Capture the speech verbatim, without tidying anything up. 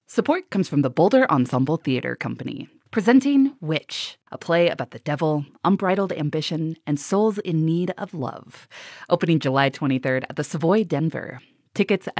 Support comes from the Boulder Ensemble Theater Company, presenting Witch, a play about the devil, unbridled ambition, and souls in need of love. Opening July twenty-third at the Savoy Denver. Tickets at